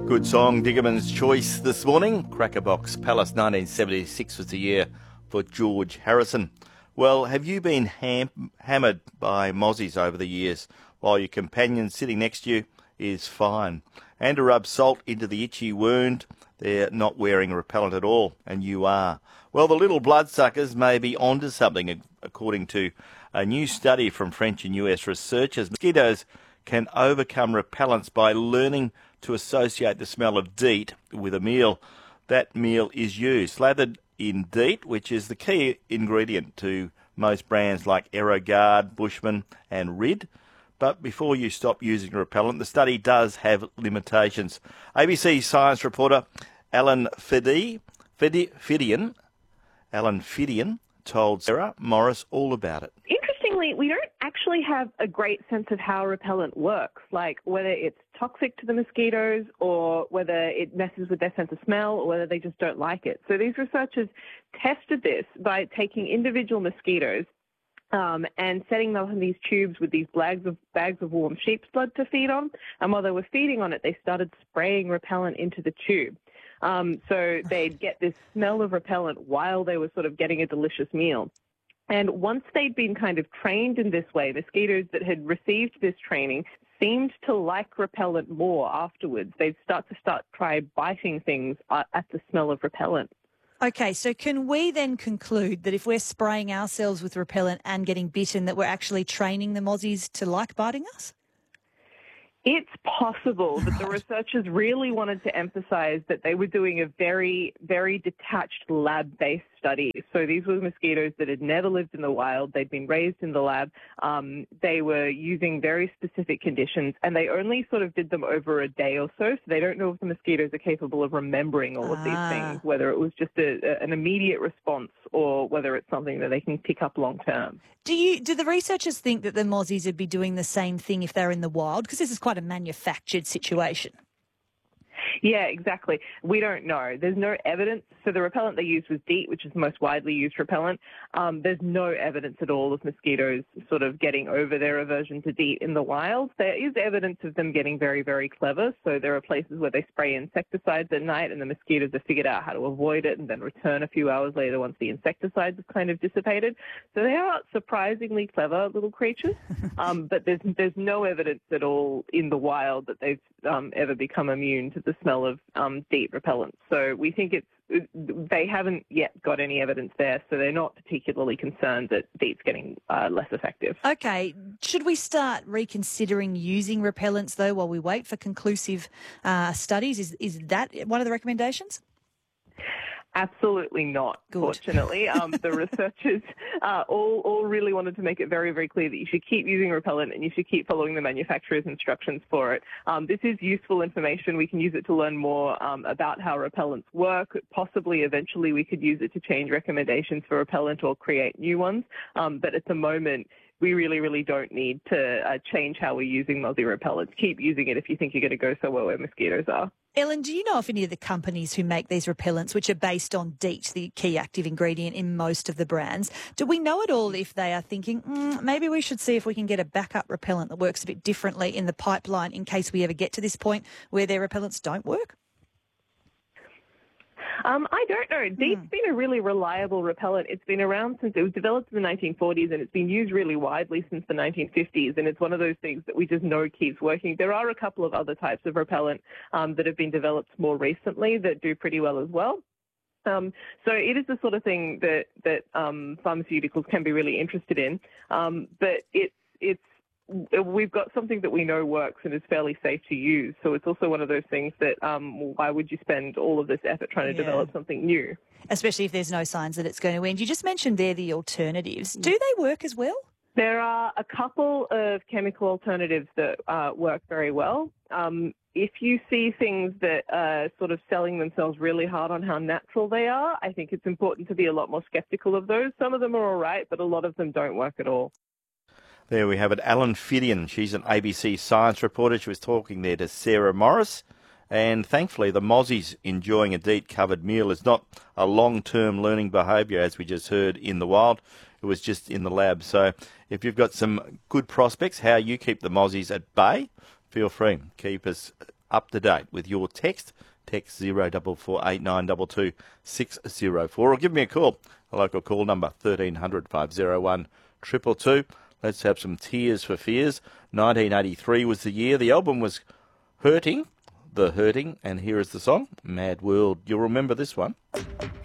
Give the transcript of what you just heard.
Good song, Diggerman's Choice this morning. Crackerbox Palace 1976 was the year for George Harrison. Well, have you been hammered by mozzies over the years while your companion sitting next to you is fine? And to rub salt into the itchy wound, they're not wearing repellent at all, and you are. Well, the little bloodsuckers may be onto something, according to a new study from French and US researchers. Mosquitoes can overcome repellents by learning to associate the smell of DEET with a meal. That meal is used, slathered in DEET, which is the key ingredient to most brands like AeroGuard, Bushman and Rid. But before you stop using repellent, the study does have limitations. ABC science reporter Alan Fidian told Sarah Morris all about it. Interestingly, we don't actually have a great sense of how repellent works, like whether it's toxic to the mosquitoes or whether it messes with their sense of smell or whether they just don't like it. So these researchers tested this by taking individual mosquitoes and setting them in these tubes with these bags of warm sheep's blood to feed on. And while they were feeding on it, they started spraying repellent into the tube. So they'd get this smell of repellent while they were sort of getting a delicious meal. And once they'd been kind of trained in this way, mosquitoes that had received this training seemed to like repellent more afterwards. They'd try biting things at the smell of repellent. Okay, so can we then conclude that if we're spraying ourselves with repellent and getting bitten, that we're actually training the mozzies to like biting us? It's possible, but the researchers really wanted to emphasize that they were doing a very, very detached lab-based study. So these were mosquitoes that had never lived in the wild. They'd been raised in the lab. They were using very specific conditions, and they only sort of did them over a day or so. So they don't know if the mosquitoes are capable of remembering all of these things, whether it was just an immediate response or whether it's something that they can pick up long term. Do the researchers think that the mozzies would be doing the same thing if they're in the wild? Because this is quite a manufactured situation. Yeah, exactly. We don't know. There's no evidence. So the repellent they used was DEET, which is the most widely used repellent. There's no evidence at all of mosquitoes sort of getting over their aversion to DEET in the wild. There is evidence of them getting very, very clever. So there are places where they spray insecticides at night and the mosquitoes have figured out how to avoid it and then return a few hours later once the insecticides have kind of dissipated. So they are surprisingly clever little creatures. But there's no evidence at all in the wild that they've ever become immune to the smell of DEET repellent. So we think they haven't yet got any evidence there, so they're not particularly concerned that DEET's getting less effective. Okay. Should we start reconsidering using repellents, though, while we wait for conclusive studies? Is that one of the recommendations? Absolutely not, fortunately. The researchers all really wanted to make it very, very clear that you should keep using repellent and you should keep following the manufacturer's instructions for it. This is useful information. We can use it to learn more about how repellents work. Possibly, eventually, we could use it to change recommendations for repellent or create new ones. But at the moment, we really, really don't need to change how we're using mozzie repellents. Keep using it if you think you're going to go somewhere where mosquitoes are. Ellen, do you know if any of the companies who make these repellents, which are based on DEET, the key active ingredient in most of the brands, do we know at all if they are thinking, maybe we should see if we can get a backup repellent that works a bit differently in the pipeline in case we ever get to this point where their repellents don't work? I don't know. DEET's been a really reliable repellent. It's been around since it was developed in the 1940s, and it's been used really widely since the 1950s, and it's one of those things that we just know keeps working. There are a couple of other types of repellent that have been developed more recently that do pretty well as well. So it is the sort of thing that pharmaceuticals can be really interested in, but we've got something that we know works and is fairly safe to use. So it's also one of those things that why would you spend all of this effort trying to develop something new? Especially if there's no signs that it's going to end. You just mentioned there the alternatives. Do they work as well? There are a couple of chemical alternatives that work very well. If you see things that are sort of selling themselves really hard on how natural they are, I think it's important to be a lot more skeptical of those. Some of them are all right, but a lot of them don't work at all. There we have it. Alan Fidian, she's an ABC science reporter. She was talking there to Sarah Morris. And thankfully, the mozzies enjoying a DEET-covered meal is not a long-term learning behaviour, as we just heard in the wild. It was just in the lab. So if you've got some good prospects, how you keep the mozzies at bay, feel free. Keep us up to date with your text. Text 0448922604 or give me a call. A local call number 1300 501 222. Let's have some Tears for Fears. 1983 was the year. The album was Hurting, and here is the song, Mad World. You'll remember this one.